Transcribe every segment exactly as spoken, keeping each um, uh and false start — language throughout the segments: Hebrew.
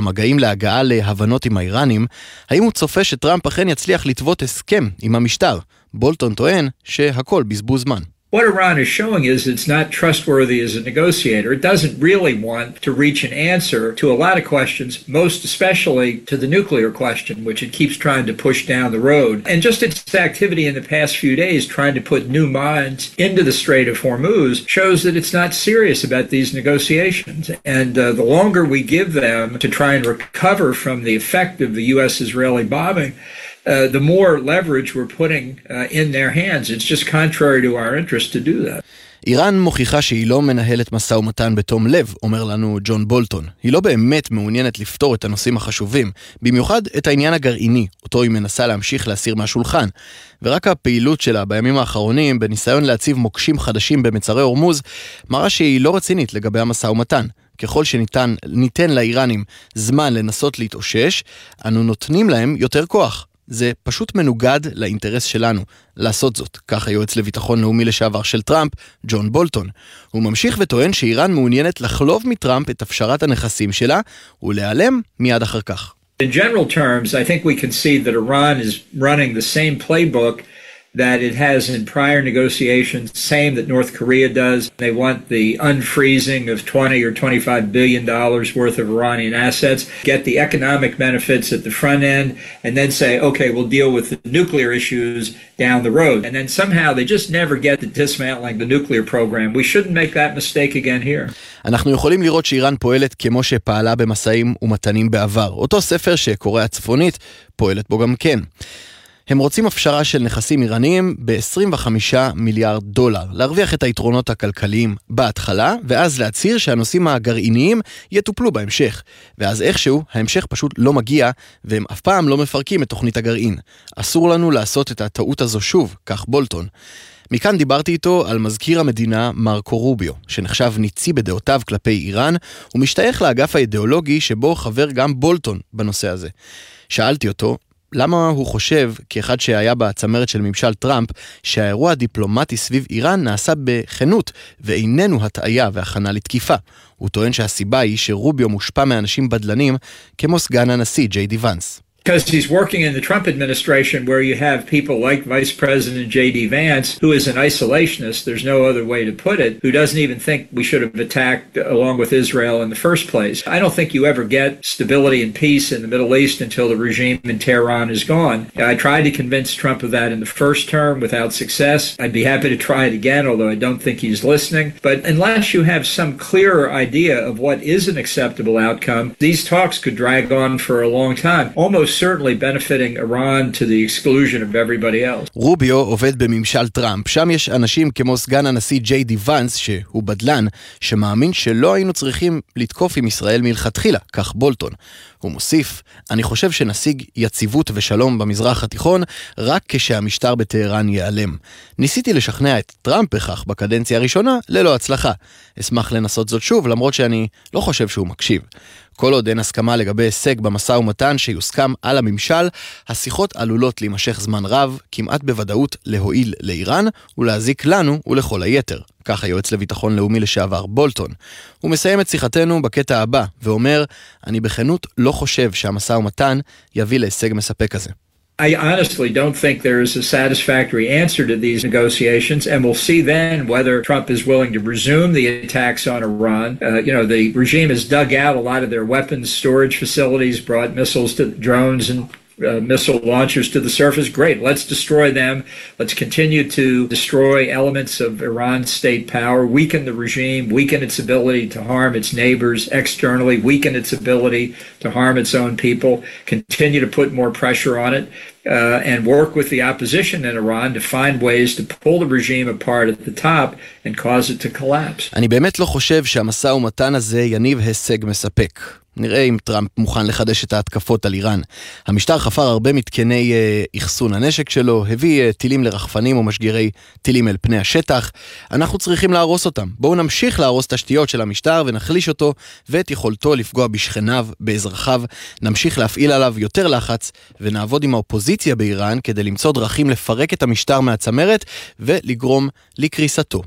המגעים להגעה להבנות עם האיראנים, האם הוא צופה שטראמפ אכן יצליח לטוות הסכם עם המשטר? בולטון טוען שהכל בזבוז זמן. What Iran is showing is it's not trustworthy as a negotiator. It doesn't really want to reach an answer to a lot of questions, most especially to the nuclear question, which it keeps trying to push down the road. And just its activity in the past few days trying to put new mines into the Strait of Hormuz shows that it's not serious about these negotiations. And uh, the longer we give them to try and recover from the effect of the U S-Israeli bombing, Uh, the more leverage we're putting uh, in their hands. It's just contrary to our interest to do that. איראן מוכיחה שהיא לא מנהלת משא ומתן בתום לב, אומר לנו ג'ון בולטון. היא לא באמת מעוניינת לפתור את הנושאים החשובים, במיוחד את העניין הגרעיני, אותו היא מנסה להמשיך להסיר מהשולחן. ורק הפעילות שלה בימים האחרונים, בניסיון להציב מוקשים חדשים במצרי הורמוז, מראה שהיא לא רצינית לגבי המשא ומתן. ככל שניתן ניתן לאיראנים זמן לנסות להתאושש, אנו נותנים להם יותר כוח. זה פשוט מנוגד לאינטרס שלנו לעשות זאת, כך היועץ לביטחון לאומי לשעבר של טראמפ, ג'ון בולטון. הוא ממשיך וטוען שאיראן מעוניינת לחלוב מטראמפ את הפשרת הנכסים שלה ולהיעלם מיד אחר כך. In general terms, I think we can see that Iran is running the same playbook that it has in prior negotiations, same that North Korea does. They want the unfreezing of twenty or twenty-five billion dollars worth of Iranian assets, get the economic benefits at the front end, and then say, okay, we'll deal with the nuclear issues down the road. And then somehow they just never get to dismantling the nuclear program. We shouldn't make that mistake again here. אנחנו יכולים לראות שאיראן פועלת כמו שפעלה במשאים ומתנים בעבר. אותו ספר שקוריאה הצפונית פועלת בו גם כן. הם רוצים הפשרה של נכסים איראניים ב-עשרים וחמישה מיליארד דולר, להרוויח את היתרונות הכלכליים בהתחלה, ואז להצהיר שהנושאים הגרעיניים יטופלו בהמשך. ואז איכשהו, ההמשך פשוט לא מגיע, והם אף פעם לא מפרקים את תוכנית הגרעין. אסור לנו לעשות את הטעות הזו שוב, כך בולטון. מכאן דיברתי איתו על מזכיר המדינה מרקו רוביו, שנחשב ניצי בדעותיו כלפי איראן, ומשתייך לאגף האידיאולוגי שבו חבר גם בולטון בנושא הזה. שאלתי אותו, למה הוא חושב, כאחד שהיה בצמרת של ממשל טראמפ, שהאירוע הדיפלומטי סביב איראן נעשה בכנות, ואיננו הטעיה והכנה לתקיפה. הוא טוען שהסיבה היא שרוביו מושפע מאנשים בדלנים, כמו סגן הנשיא ג'יי די ונס. Because he's working in the Trump administration where you have people like Vice President J D Vance, who is an isolationist, there's no other way to put it, who doesn't even think we should have attacked along with Israel in the first place. I don't think you ever get stability and peace in the Middle East until the regime in Tehran is gone. I tried to convince Trump of that in the first term without success. I'd be happy to try it again, although I don't think he's listening. But unless you have some clearer idea of what is an acceptable outcome, these talks could drag on for a long time. Almost certainly benefiting Iran to the exclusion of everybody else. רוביו עובד בממשל טראמפ. שם יש אנשים כמו סגן הנשיא ג'יי די ונס, שהוא בדלן, שמאמין שלא היינו צריכים לתקוף עם ישראל מלכתחילה, כך בולטון. הוא מוסיף, אני חושב שנשיג יציבות ושלום במזרח התיכון רק כשהמשטר בטהרן ייעלם. ניסיתי לשכנע את טראמפ בכך בקדנציה הראשונה ללא הצלחה. אשמח לנסות זאת שוב, למרות שאני לא חושב שהוא מקשיב. כל עוד אין הסכמה לגבי הישג במשא ומתן שיוסכם על הממשל, השיחות עלולות להימשך זמן רב, כמעט בוודאות להועיל לאיראן ולהזיק לנו ולכל היתר. כך היועץ לביטחון לאומי לשעבר בולטון. הוא מסיים את שיחתנו בקטע הבא ואומר, אני בכנות לא חושב שהמשא ומתן יביא להישג מספק הזה. I honestly don't think there is a satisfactory answer to these negotiations, and we'll see then whether Trump is willing to resume the attacks on Iran. Uh, you know, the regime has dug out a lot of their weapons storage facilities, brought missiles to drones and Uh, missile launchers to the surface. Great, let's destroy them. Let's continue to destroy elements of Iran's state power, weaken the regime, weaken its ability to harm its neighbors externally, weaken its ability to harm its own people, continue to put more pressure on it, uh, and work with the opposition in Iran to find ways to pull the regime apart at the top and cause it to collapse. אני באמת לא חושב שהמשא ומתן הזה יניב הישג מספק. נראה אם טראמפ מוכן לחדש את ההתקפות על איראן. המשטר חפר הרבה מתקני אחסון הנשק שלו, הביא טילים לרחפנים ומשגרי טילים אל פני השטח. אנחנו צריכים להרוס אותם. בואו נמשיך להרוס תשתיות של המשטר ונחליש אותו ואת יכולתו לפגוע בשכניו, באזרחיו. נמשיך להפעיל עליו יותר לחץ ונעבוד עם האופוזיציה באיראן כדי למצוא דרכים לפרק את המשטר מהצמרת ולגרום לקריסתו.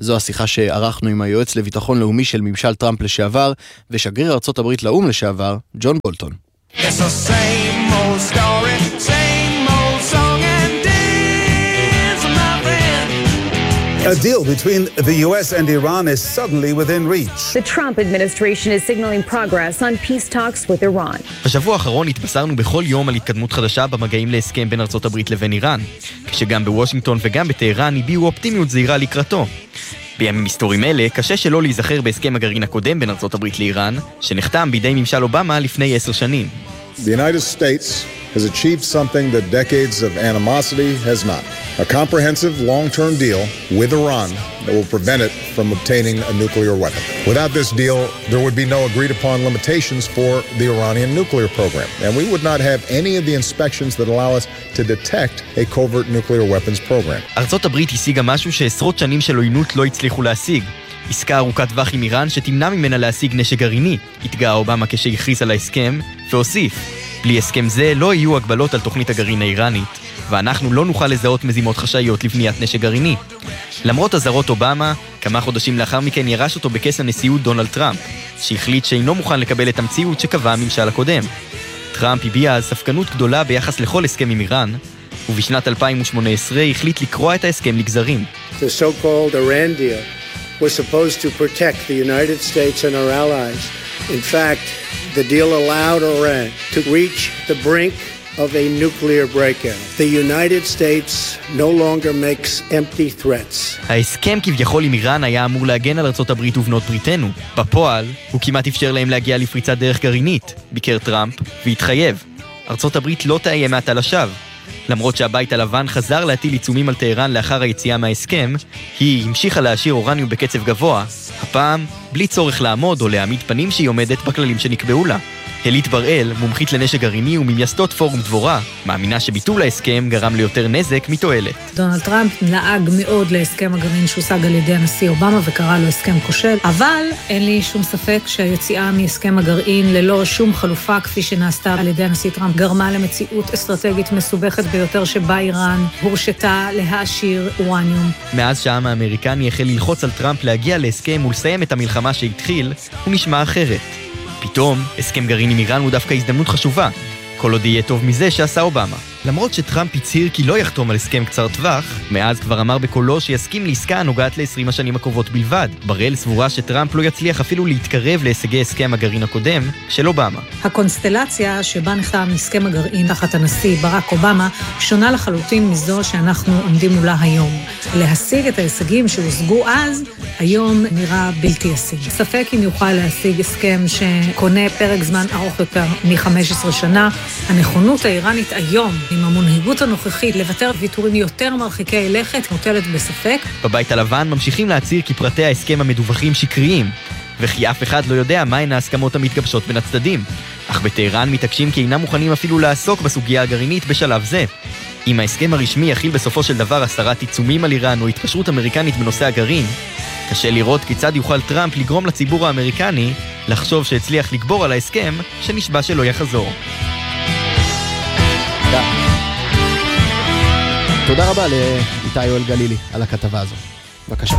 זו השיחה שערכנו עם היועץ לביטחון לאומי של ממשל טראמפ לשעבר, ושגריר ארצות הברית לאום לשעבר, ג'ון בולטון. It's the same old story, same old song and dance, my friend. A deal between the U S and Iran is suddenly within reach. The Trump administration is signaling progress on peace talks with Iran. בשבוע האחרון התבשרנו בכל יום על התקדמות חדשה במגעים להסכם בין ארצות הברית לבין איראן, כשגם בוושינגטון וגם בטהרן הביעו אופטימיות זהירה לקראתו. בימים היסטוריים אלה קשה שלא להיזכר בהסכם הגרעין הקודם בין ארצות הברית לאיראן, שנחתם בידי ממשל אובמה לפני עשר שנים. The United States has achieved something that decades of animosity has not. A comprehensive long-term deal with Iran that will prevent it from obtaining a nuclear weapon. Without this deal, there would be no agreed-upon limitations for the Iranian nuclear program, and we would not have any of the inspections that allow us to detect a covert nuclear weapons program. ארצות הברית השיגה משהו שעשרות שנים של עוינות לא הצליחו להשיג. עסקה ארוכת טווח עם איראן שתמנע ממנה להשיג נשק גרעיני, התגאה אובמה כשהכריז על ההסכם, והוסיף, בלי הסכם זה לא יהיו הגבלות על תוכנית הגרעין האיראנית, ואנחנו לא נוכל לזהות מזימות חשאיות לבניית נשק גרעיני. למרות הזרות אובמה, כמה חודשים לאחר מכן ירש אותו בכס הנשיאות דונלד טראמפ, שהחליט שאינו מוכן לקבל את המציאות שקבע הממשל הקודם. טראמפ הביע אז ספקנות גדולה ביחס לכל הסכם עם איראן, ובשנת אלפיים שמונה עשרה החליט לקרוע את ההסכם לגזרים. The so-called Iran deal was supposed to protect the United States and our allies. In fact, the deal allowed Iran to reach the brink of a nuclear breakout. The United States no longer makes empty threats. ההסכם כביכול עם איראן היה אמור להגן על ארצות הברית ובנות בריתנו. בפועל, הוא כמעט אפשר להם להגיע לפריצת דרך גרעינית, ביקר טראמפ, והתחייב. ארצות הברית לא תאיים מעתה לשווא. למרות שהבית הלבן חזר להטיל עיצומים על טהרן לאחר היציאה מההסכם, היא המשיכה להשאיר אורניום בקצב גבוה, הפעם בלי צורך לעמוד או להעמיד פנים שהיא עומדת בכללים שנקבעו לה. הלית בראל, מומחית לנשק גרעיני וממייסדות פורום דבורה, מאמינה שביטול ההסכם גרם ליותר נזק מתועלת. דונלד טראמפ נלעג מאוד להסכם הגרעין שהושג על ידי הנשיא אובמה וקרא לו הסכם כושל, אבל אין לי שום ספק שהיציאה מהסכם הגרעין ללא שום חלופה כפי שנעשתה על ידי הנשיא טראמפ גרמה למציאות אסטרטגית מסובכת ביותר שבה איראן הורשתה להעשיר אורניום. מאז שהעם האמריקני החל ללחוץ על טראמפ להגיע להסכם ולסיים את המלחמה שהתחיל, הוא נשמע אחרת. פתאום, הסכם גרעין עם איראן הוא דווקא הזדמנות חשובה. כל עוד יהיה טוב מזה שעשה אובמה. למרות שטראמפ הצהיר כי לא יחתום על הסכם קצר טווח, מאז כבר אמר בקולו שיסכים לעסקה הנוגעת ל-עשרים השנים הקרובות בלבד. בראל סבורה שטראמפ לא יצליח אפילו להתקרב להישגי הסכם הגרעין הקודם של אובמה. הקונסטלציה שבה נחתם הסכם הגרעין תחת הנשיא ברק אובמה שונה לחלוטין מזו שאנחנו עומדים מולה היום. להשיג את ההישגים שהושגו אז, היום נראה בלתי ישים. ספק אם יוכל להשיג הסכם שקונה פרק זמן ארוך יותר מ-חמש עשרה שנה. הנכונות האיראנית היום עם המנהיגות הנוכחית לוותר ויתורים יותר מרחיקי לכת מוטלת בספק. בבית הלבן ממשיכים להצהיר כי פרטי ההסכם המדווחים שקריים, וכי אף אחד לא יודע מהן ההסכמות המתגבשות בין הצדדים. אך בטהרן מתעקשים כי אינם מוכנים אפילו לעסוק בסוגיה הגרעינית בשלב זה. אם ההסכם הרשמי יכיל בסופו של דבר הסרת עיצומים על איראן או התקשרות אמריקנית בנושא הגרעין, קשה לראות כיצד יוכל טראמפ לגרום לציבור האמריקני לחשוב שהצליח לגבור על ההסכם שנשבע שלא יחזור. תודה רבה לאיתי יואל גלילי על הכתבה הזו. בבקשה.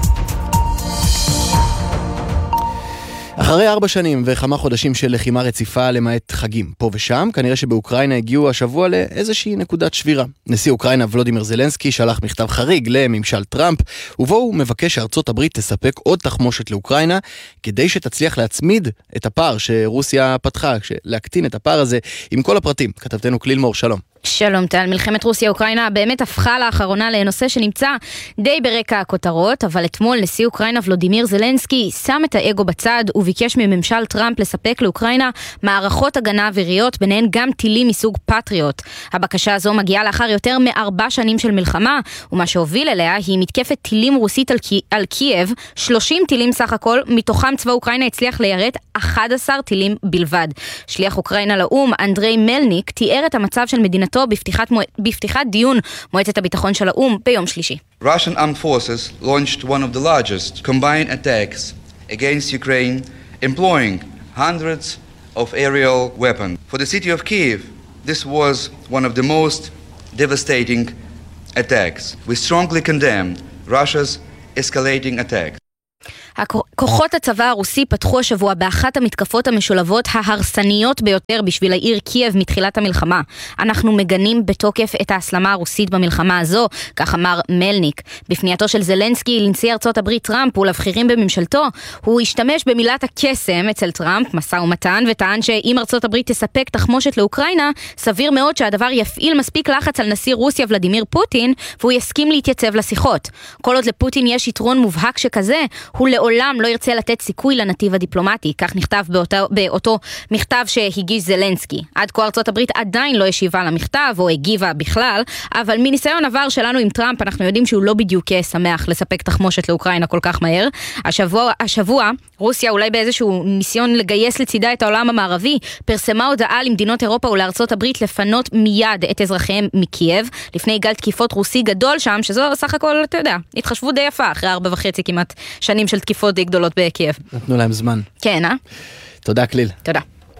אחרי ארבע שנים וכמה חודשים של לחימה רציפה למעט חגים פה ושם, כנראה שבאוקראינה הגיעו השבוע לאיזושהי נקודת שבירה. נשיא אוקראינה ולודימיר זלנסקי שלח מכתב חריג לממשל טראמפ, ובו הוא מבקש שארצות הברית תספק עוד תחמושת לאוקראינה, כדי שתצליח להצמיד את הפער שרוסיה פתחה, להקטין את הפער הזה עם כל הפרטים. כתבתנו קליל מור, שלום. שלום טל, מלחמת רוסיה-אוקראינה באמת הפכה לאחרונה לנושא שנמצא די ברקע הכותרות, אבל אתמול נשיא אוקראינה ולודימיר זלנסקי שם את האגו בצד וביקש מממשל טראמפ לספק לאוקראינה מערכות הגנה אוויריות, ביניהן גם טילים מסוג פטריוט. הבקשה הזו מגיעה לאחר יותר מארבע שנים של מלחמה, ומה שהוביל אליה היא מתקפת טילים רוסית על, קי... על קייב, שלושים טילים סך הכל, מתוכם צבא אוקראינה הצליח ליירט אחד עשר טילים בלבד. שליח אוקראינה לאום, אנדרי מלניק, תיאר את המצב של מדינתו בפתיחת, מוע... בפתיחת דיון מועצת הביטחון של האום ביום שלישי. Russian armed forces launched one of the largest combined attacks against Ukraine, employing hundreds of aerial weapons. For the city of Kyiv, this was one of the most devastating attacks. We strongly condemn Russia's escalating attack. כוחות הצבא הרוסי פתחו השבוע באחת המתקפות המשולבות ההרסניות ביותר בשביל העיר קייב מתחילת המלחמה. אנחנו מגנים בתוקף את ההסלמה הרוסית במלחמה הזו, כך אמר מלניק. בפנייתו של זלנסקי לנשיא ארצות הברית טראמפ ולבכירים בממשלתו, הוא השתמש במילת הקסם אצל טראמפ, משא ומתן, וטען שאם ארצות הברית תספק תחמושת לאוקראינה, סביר מאוד שהדבר יפעיל מספיק לחץ על נשיא רוסיה ולדימיר פוטין, והוא יסכים להתייצב לשיחות. כל עוד לפוטין יש יתרון מובהק שכזה, הוא לעולם לא ירצה לתת סיכוי לנתיב הדיפלומטי, כך נכתב באותו, באותו מכתב שהגיש זלנסקי. עד כה ארצות הברית עדיין לא השיבה למכתב או הגיבה בכלל, אבל מניסיון עבר שלנו עם טראמפ אנחנו יודעים שהוא לא בדיוק שמח לספק תחמושת לאוקראינה כל כך מהר. השבוע, השבוע רוסיה אולי באיזשהו ניסיון לגייס לצידה את העולם המערבי, פרסמה הודעה למדינות אירופה ולארצות הברית לפנות מיד את אזרחיהם מקייב, לפני גל תקיפות רוסי גדול שם, שזו סך הכל, אתה יודע, התחשבות די יפה אחרי ארבע וחצי כמעט שנים של תקיפות די גדולות בקייב. נתנו להם זמן. כן, אה? תודה כליל. תודה.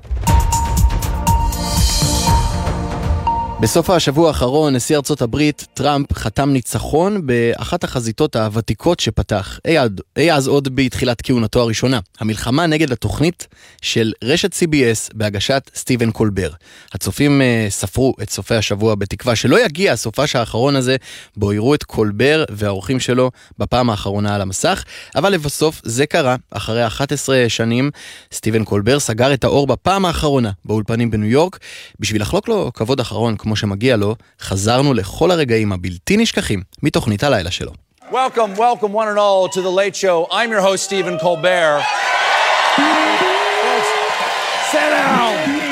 בסוף השבוע האחרון, נשיא ארצות הברית, טראמפ, חתם ניצחון באחת החזיתות הוותיקות שפתח, אי אז עוד בתחילת כהונתו הראשונה, המלחמה נגד התוכנית של רשת סי בי אס בהגשת סטיבן קולבר. הצופים uh, ספרו את סופי השבוע בתקווה שלא יגיע הסופש האחרון הזה, בו יראו את קולבר והאורחים שלו בפעם האחרונה על המסך, אבל לבסוף זה קרה, אחרי אחת עשרה שנים, סטיבן קולבר סגר את האור בפעם האחרונה באולפנים בניו יורק, בשביל לחלוק לו כבוד אחרון כמו שמגיע לו, חזרנו לכל הרגעים הבלתי נשכחים מתוכנית הלילה שלו. Welcome, welcome one and all to the Late Show. I'm your host, Stephen Colbert. Folks, sit down.